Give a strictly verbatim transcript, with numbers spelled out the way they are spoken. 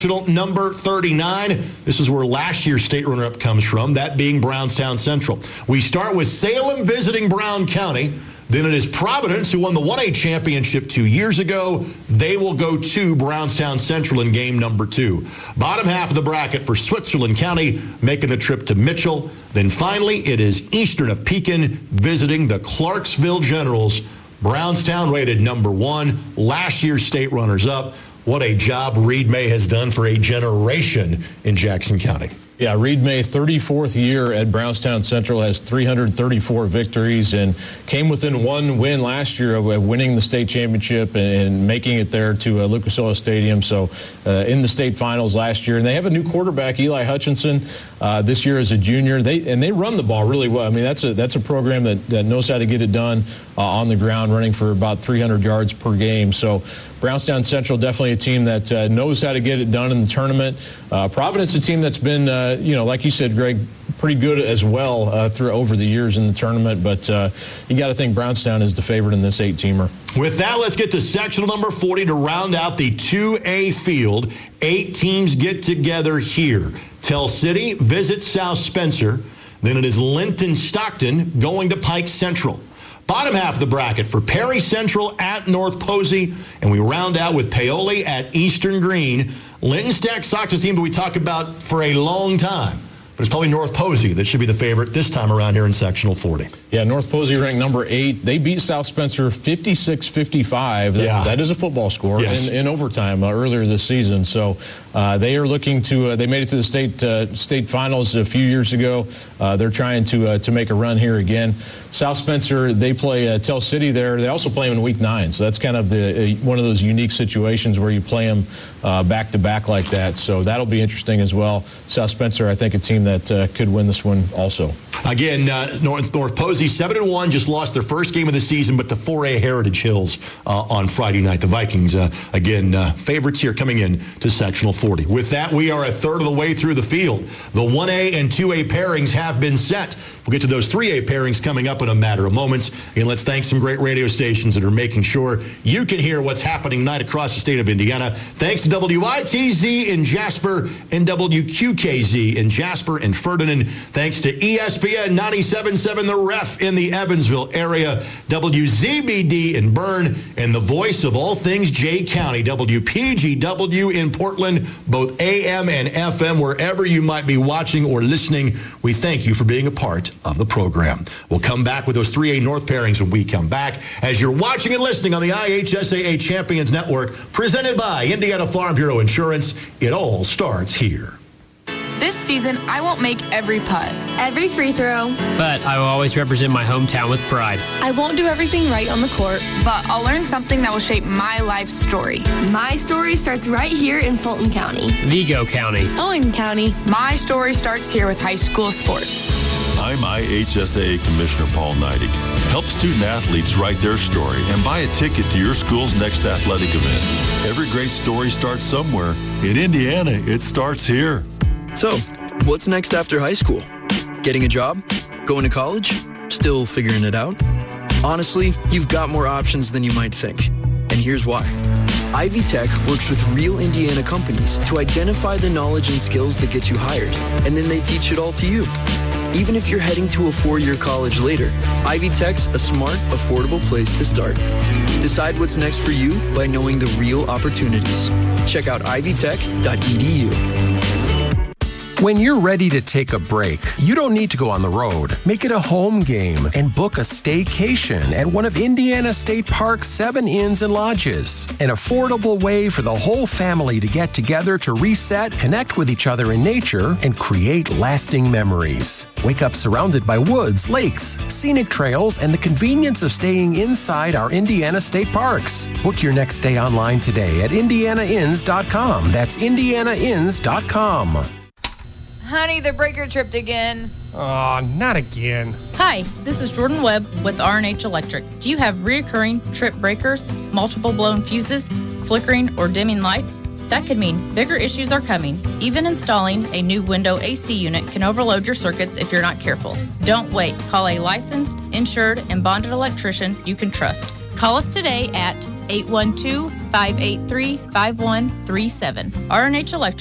Number thirty-nine. This is where last year's state runner-up comes from, that being Brownstown Central. We start with Salem visiting Brown County. Then it is Providence, who won the one A championship two years ago. They will go to Brownstown Central in game number two. Bottom half of the bracket for Switzerland County, making the trip to Mitchell. Then finally, it is Eastern of Pekin visiting the Clarksville Generals. Brownstown rated number one, last year's state runners-up. What a job Reed May has done for a generation in Jackson County. Yeah, Reed May, thirty-fourth year at Brownstown Central, has three hundred thirty-four victories and came within one win last year of winning the state championship and making it there to uh, Lucas Oil Stadium. So uh, in the state finals last year. And they have a new quarterback, Eli Hutchinson, uh, this year as a junior. They And they run the ball really well. I mean, that's a, that's a program that, that knows how to get it done uh, on the ground, running for about three hundred yards per game. So Brownstown Central, definitely a team that uh, knows how to get it done in the tournament. Uh, Providence, a team that's been, uh, you know, like you said, Greg, pretty good as well uh, through over the years in the tournament. But uh, you got to think Brownstown is the favorite in this eight-teamer. With that, let's get to sectional number forty to round out the two A field. Eight teams get together here. Tell City visits South Spencer. Then it is Linton Stockton going to Pike Central. Bottom half of the bracket for Perry Central at North Posey, and we round out with Paoli at Eastern Green. Linton Stack Sox, a team that we talk about for a long time, but it's probably North Posey that should be the favorite this time around here in sectional forty. Yeah, North Posey ranked number eight. They beat South Spencer fifty-six fifty-five. That, yeah. that is a football score yes. in, in overtime uh, earlier this season. So uh, they are looking to, uh, they made it to the state uh, state finals a few years ago. Uh, they're trying to uh, to make a run here again. South Spencer, they play uh, Tell City there. They also play them in week nine. So that's kind of the uh, one of those unique situations where you play them uh, back to back like that. So that'll be interesting as well. South Spencer, I think, a team that uh, could win this one also. Again, uh, North, North Posey, seven and one, just lost their first game of the season, but to four A Heritage Hills uh, on Friday night. The Vikings, uh, again, uh, favorites here coming in to sectional forty. With that, we are a third of the way through the field. The one A and two A pairings have been set. We'll get to those three A pairings coming up in a matter of moments. And let's thank some great radio stations that are making sure you can hear what's happening tonight across the state of Indiana. Thanks to W I T Z in Jasper and W Q K Z in Jasper and Ferdinand. Thanks to E S P N ninety-seven point seven The Ref in the Evansville area, W Z B D in Bern, and the voice of all things Jay County, W P G W in Portland, both A M and F M, wherever you might be watching or listening. We thank you for being a part of the program. We'll come back with those three A North pairings when we come back, as you're watching and listening on the I H S A A Champions Network, presented by Indiana Farm Bureau Insurance. It all starts here. This season, I won't make every putt, every free throw, but I will always represent my hometown with pride. I won't do everything right on the court, but I'll learn something that will shape my life story. My story starts right here in Fulton County, Vigo County, Owen County. My story starts here with high school sports. I'm I H S A A Commissioner Paul Neidig. Help student athletes write their story and buy a ticket to your school's next athletic event. Every great story starts somewhere. In Indiana, it starts here. So, what's next after high school? Getting a job? Going to college? Still figuring it out? Honestly, you've got more options than you might think. And here's why. Ivy Tech works with real Indiana companies to identify the knowledge and skills that get you hired, and then they teach it all to you. Even if you're heading to a four-year college later, Ivy Tech's a smart, affordable place to start. Decide what's next for you by knowing the real opportunities. Check out ivy tech dot e d u. When you're ready to take a break, you don't need to go on the road. Make it a home game and book a staycation at one of Indiana State Park's seven inns and lodges. An affordable way for the whole family to get together to reset, connect with each other in nature, and create lasting memories. Wake up surrounded by woods, lakes, scenic trails, and the convenience of staying inside our Indiana State Parks. Book your next stay online today at indiana inns dot com. That's indiana inns dot com. Honey, the breaker tripped again. Oh, not again. Hi, this is Jordan Webb with R and H Electric. Do you have reoccurring trip breakers, multiple blown fuses, flickering or dimming lights? That could mean bigger issues are coming. Even installing a new window A C unit can overload your circuits if you're not careful. Don't wait. Call a licensed, insured, and bonded electrician you can trust. Call us today at eight one two, five eight three, five one three seven. R and H Electric.